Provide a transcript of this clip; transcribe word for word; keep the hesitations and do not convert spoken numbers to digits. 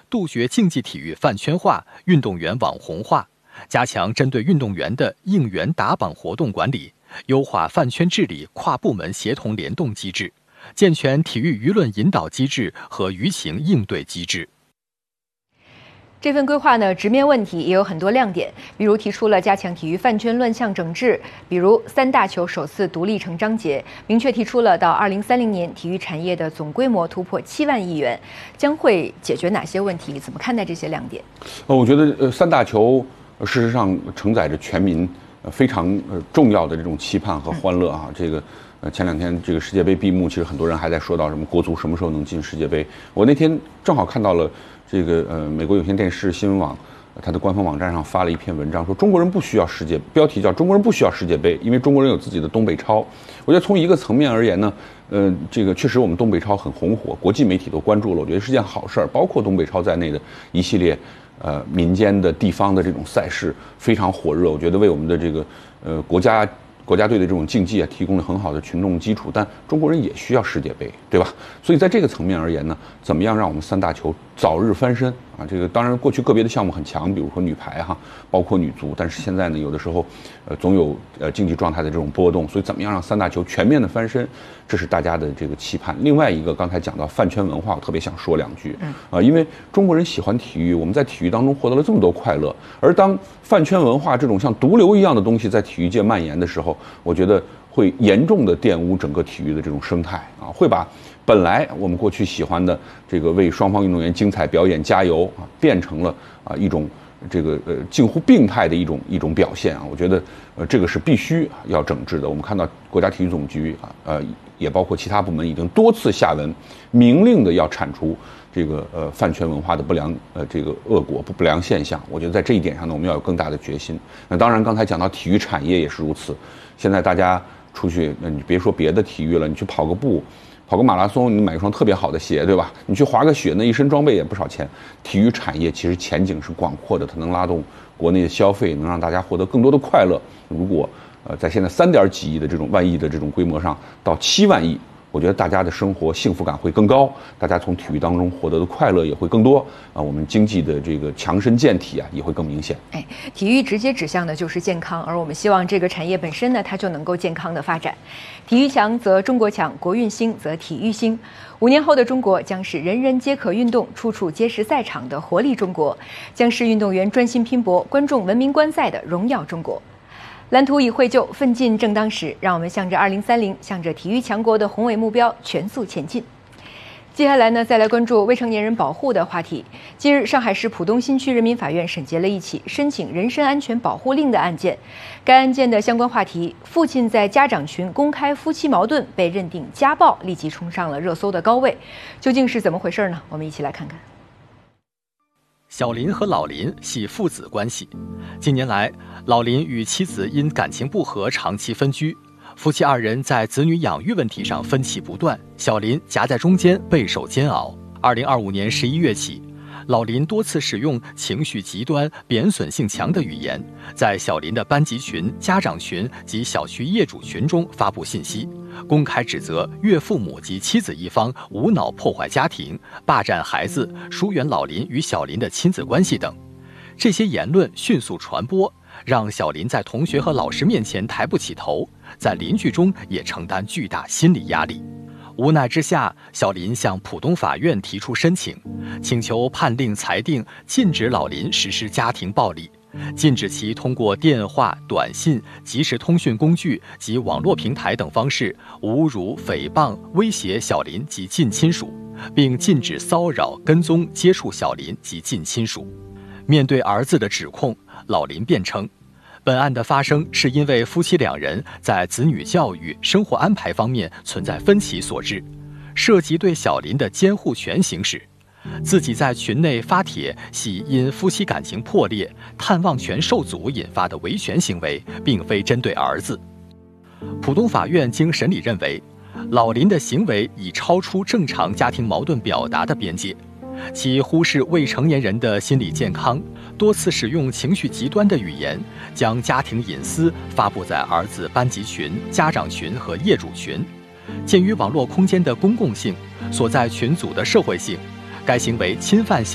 杜绝竞技体育饭圈化、运动员网红化，加强针对运动员的应援打榜活动管理，优化饭圈治理跨部门协同联动机制，健全体育舆论引导机制和舆情应对机制。 这份规划呢，直面问题也有很多亮点，比如提出了加强体育饭圈乱象整治，比如三大球首次独立成章节，明确提出了到二零三零年体育产业的总规模突破七万亿元，将会解决哪些问题？怎么看待这些亮点？ 呃，我觉得呃三大球事实上承载着全民呃非常呃重要的这种期盼和欢乐啊，嗯、这个。呃，前两天这个世界杯闭幕，其实很多人还在说到什么国足什么时候能进世界杯。我那天正好看到了这个呃美国有线电视新闻网，它的官方网站上发了一篇文章，说中国人不需要世界，标题叫中国人不需要世界杯，因为中国人有自己的东北超。我觉得从一个层面而言呢，呃，这个确实我们东北超很红火，国际媒体都关注了，我觉得是件好事儿。包括东北超在内的一系列呃民间的地方的这种赛事非常火热，我觉得为我们的这个呃国家。国家队的这种竞技啊，提供了很好的群众基础，但中国人也需要世界杯，对吧？所以在这个层面而言呢，怎么样让我们三大球早日翻身啊？这个当然过去个别的项目很强，比如说女排哈，包括女足，但是现在呢，有的时候呃总有呃竞技状态的这种波动，所以怎么样让三大球全面的翻身，这是大家的这个期盼。另外一个，刚才讲到饭圈文化，我特别想说两句，啊、呃，因为中国人喜欢体育，我们在体育当中获得了这么多快乐，而当饭圈文化这种像毒瘤一样的东西在体育界蔓延的时候，我觉得会严重的玷污整个体育的这种生态啊，会把本来我们过去喜欢的这个为双方运动员精彩表演加油啊，变成了啊一种这个呃近乎病态的一种一种表现啊。我觉得呃这个是必须要整治的。我们看到国家体育总局啊呃也包括其他部门已经多次下文明令的要铲除这个呃饭圈文化的不良呃这个恶果不不良现象。我觉得在这一点上呢，我们要有更大的决心。那当然，刚才讲到体育产业也是如此。现在大家出去，那你别说别的体育了，你去跑个步，跑个马拉松，你买一双特别好的鞋，对吧？你去滑个雪，那一身装备也不少钱。体育产业其实前景是广阔的，它能拉动国内的消费，能让大家获得更多的快乐。如果呃在现在三点几亿的这种万亿的这种规模上到七万亿。我觉得大家的生活幸福感会更高，大家从体育当中获得的快乐也会更多啊，我们经济的这个强身健体啊也会更明显。 哎，体育直接指向的就是健康，而我们希望这个产业本身呢，它就能够健康的发展。体育强则中国强，国运兴则体育兴。五年后的中国将是人人皆可运动、处处皆是赛场的活力中国，将是运动员专心拼搏、观众文明观赛的荣耀中国。蓝图已绘就，奋进正当时，让我们向着二零三零，向着体育强国的宏伟目标全速前进。接下来呢，再来关注未成年人保护的话题。近日，上海市浦东新区人民法院审结了一起申请人身安全保护令的案件。该案件的相关话题，父亲在家长群公开夫妻矛盾被认定家暴，立即冲上了热搜的高位。究竟是怎么回事呢？我们一起来看看。 小林和老林系父子关系，近年来，老林与妻子因感情不和长期分居，夫妻二人在子女养育问题上分歧不断，小林夹在中间备受煎熬。二零二五年十一月起，老林多次使用情绪极端、贬损性强的语言，在小林的班级群、家长群及小区业主群中发布信息，公开指责岳父母及妻子一方无脑破坏家庭、霸占孩子、疏远老林与小林的亲子关系等。这些言论迅速传播，让小林在同学和老师面前抬不起头，在邻居中也承担巨大心理压力。无奈之下，小林向浦东法院提出申请，请求判令裁定禁止老林实施家庭暴力，禁止其通过电话、短信、即时通讯工具及网络平台等方式侮辱、诽谤、威胁小林及近亲属，并禁止骚扰、跟踪、接触小林及近亲属。面对儿子的指控，老林辩称，本案的发生是因为夫妻两人在子女教育、生活安排方面存在分歧所致，涉及对小林的监护权行使。自己在群内发帖系因夫妻感情破裂、探望权受阻引发的维权行为，并非针对儿子。浦东法院经审理认为，老林的行为已超出正常家庭矛盾表达的边界，其忽视未成年人的心理健康，多次使用情绪极端的语言，将家庭隐私发布在儿子班级群、家长群和业主群。鉴于网络空间的公共性，所在群组的社会性，该行为侵犯小